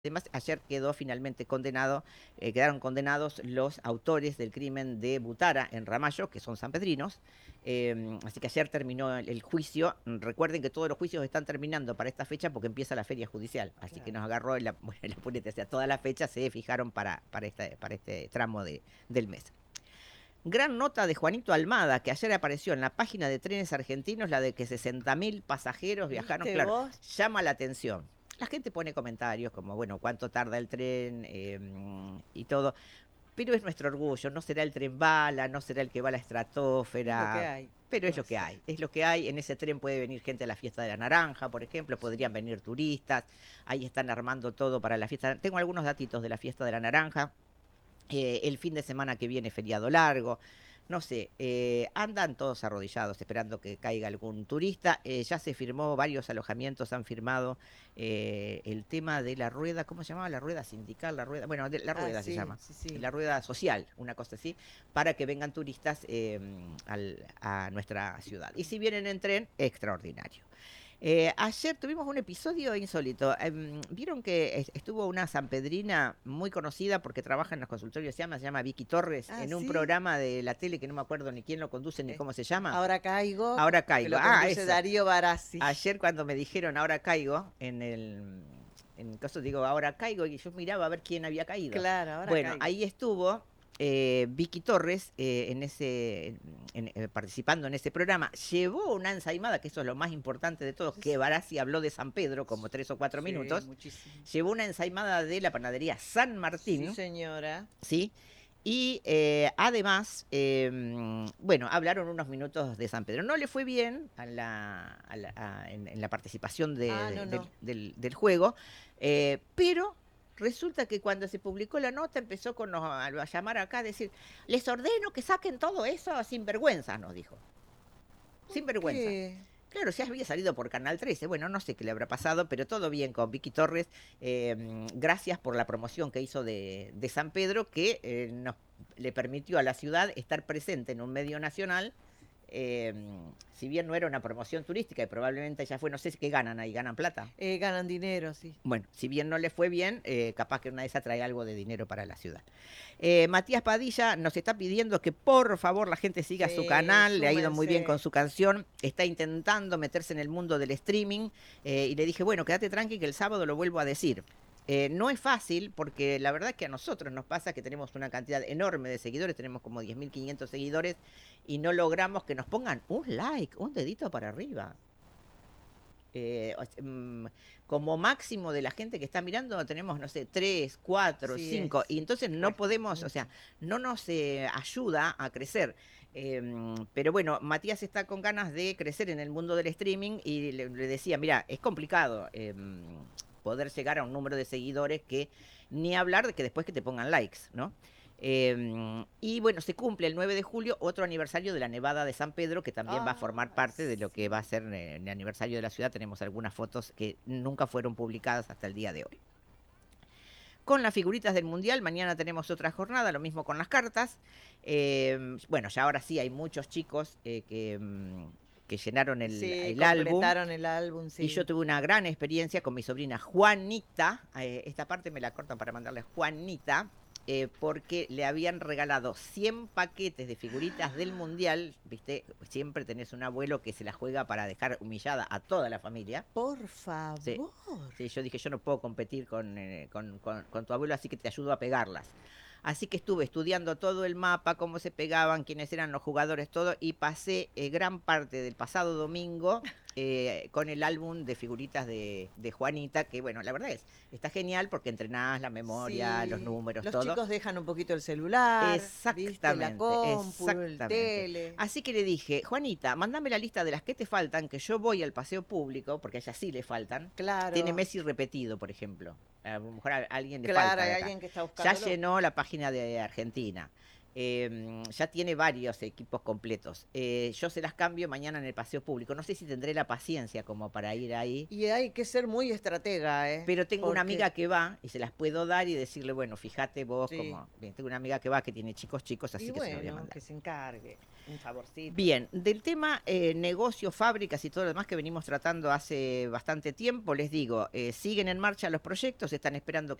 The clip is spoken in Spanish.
Además, ayer quedó finalmente condenado, quedaron condenados los autores del crimen de Butara en Ramallo, que son sanpedrinos. Así que ayer terminó el juicio. Recuerden que todos los juicios están terminando para esta fecha porque empieza la feria judicial. Así que nos agarró bueno, el apurete. O sea, todas las fechas se fijaron para este tramo del mes. Gran nota de Juanito Almada, que ayer apareció en la página de Trenes Argentinos, la de que 60.000 pasajeros viajaron. ¿Viste Claro, vos? llama la atención. La gente pone comentarios como, bueno, cuánto tarda el tren y todo. Pero es nuestro orgullo, no será el tren bala, no será el que va a la Es lo que estratosfera, hay. pero ¿Qué es va lo a que ser? hay. Es lo que hay. En ese tren puede venir gente a la fiesta de la naranja, por ejemplo, podrían Sí. venir turistas. Ahí están armando todo para la fiesta. Tengo algunos datitos de la fiesta de la naranja. El fin de semana que viene feriado largo. No sé, andan todos arrodillados esperando que caiga algún turista. Ya se firmó, varios alojamientos han firmado el tema de la rueda, ¿cómo se llamaba? La rueda sindical, la rueda, bueno, la Ah, rueda se sí, llama, sí, sí. la rueda social, una cosa así, para que vengan turistas a nuestra ciudad. Y si vienen en tren, extraordinario. Ayer tuvimos un episodio insólito. Vieron que estuvo una sanpedrina muy conocida porque trabaja en los consultorios, se llama Vicky Torres, Ah, en un sí. programa de la tele que no me acuerdo ni quién lo conduce ni Eh, cómo se llama. Ahora caigo, Ahora que caigo. lo Ah, conduce eso. Darío Barassi. Ayer cuando me dijeron ahora caigo, en el caso digo ahora caigo, y yo miraba a ver quién había caído. Claro, ahora Bueno, caigo. ahí estuvo Vicky Torres participando en ese programa. Llevó una ensaimada, que eso es lo más importante de todo, Sí, que Barassi habló de San Pedro como 3 o 4 minutos. muchísimo. Llevó una ensaimada de la panadería San Sí, Martín, señora. ¿sí? Y además, bueno, hablaron unos minutos de San Pedro. No le fue bien en la participación Ah, no, no. del juego, pero resulta que cuando se publicó la nota empezó a llamar acá a decir, les ordeno que saquen todo eso sin vergüenza, nos dijo. ¿Por Sin vergüenza. qué? Claro, ya había salido por Canal 13. Bueno, no sé qué le habrá pasado, pero todo bien con Vicky Torres. Gracias por la promoción que hizo de San Pedro, que le permitió a la ciudad estar presente en un medio nacional. eh, si bien no era una promoción turística y probablemente ya fue, no sé qué ganan ahí, ganan plata. Ganan dinero, sí. Bueno, si bien no le fue bien, capaz que una de esas trae algo de dinero para la ciudad. Matías Padilla nos está pidiendo que por favor la gente siga su Sí, canal, le ha ido muy bien con súmense. su canción, está intentando meterse en el mundo del streaming y le dije, bueno, quédate tranqui que el sábado lo vuelvo a decir. No es fácil porque la verdad es que a nosotros nos pasa que tenemos una cantidad enorme de seguidores, tenemos como 10.500 seguidores y no logramos que nos pongan un like, un dedito para arriba. eh, Como máximo de la gente que está mirando tenemos, no sé, 3, 4, Sí, 5 y entonces no cuesta podemos, o mucho. sea, no nos ayuda a crecer. Pero bueno, Matías está con ganas de crecer en el mundo del streaming y le decía, mira, es complicado poder llegar a un número de seguidores que ni hablar de que después que te pongan likes, ¿no? Y bueno, se cumple el 9 de julio otro aniversario de la Nevada de San Pedro, que también va a formar Ah, parte de lo que va a sí. ser el aniversario de la ciudad. Tenemos algunas fotos que nunca fueron publicadas hasta el día de hoy. Con las figuritas del Mundial, mañana tenemos otra jornada, lo mismo con las cartas. Bueno, ya ahora sí hay muchos chicos que llenaron Sí, el álbum. completaron el álbum, Y yo sí. tuve una gran experiencia con mi sobrina Juanita. Esta parte me la cortan para mandarle a Juanita. Porque le habían regalado 100 paquetes de figuritas del Mundial. Viste, siempre tenés un abuelo que se la juega para dejar humillada a toda la familia. Por Sí, favor. sí, yo dije, yo no puedo competir con tu abuelo, así que te ayudo a pegarlas. Así que estuve estudiando todo el mapa, cómo se pegaban, quiénes eran los jugadores, todo, y pasé gran parte del pasado domingo con el álbum de figuritas de Juanita, que bueno, la verdad está genial porque entrenás la memoria, los Sí. números, Los todo. chicos dejan un poquito el celular, ¿viste? La Exactamente, compu, el exactamente. tele. Así que le dije, Juanita, mandame la lista de las que te faltan, que yo voy al paseo público, porque a ella sí le faltan. Tiene Claro, Messi repetido, por ejemplo. A lo mejor a alguien le claro, falta hay de acá. alguien que está Ya buscándolo. llenó la página de Argentina. Ya tiene varios equipos completos. Yo se las cambio mañana en el paseo público. No sé si tendré la paciencia como para ir ahí. Y hay que ser muy estratega, ¿eh? Pero tengo una amiga que va y se las puedo dar y decirle, bueno, fíjate vos como... Bien, tengo una amiga que va que tiene chicos, así que se lo voy a mandar. Que se encargue, un favorcito. Bien, del tema negocios, fábricas y todo lo demás que venimos tratando hace bastante tiempo, les digo, siguen en marcha los proyectos, están esperando que